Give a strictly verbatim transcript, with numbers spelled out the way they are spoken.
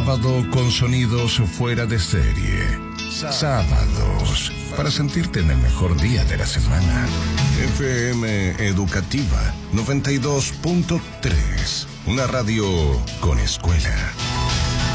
sábado con sonidos fuera de serie. Sábados para sentirte en el mejor día de la semana. F M Educativa noventa y dos punto tres, una radio con escuela.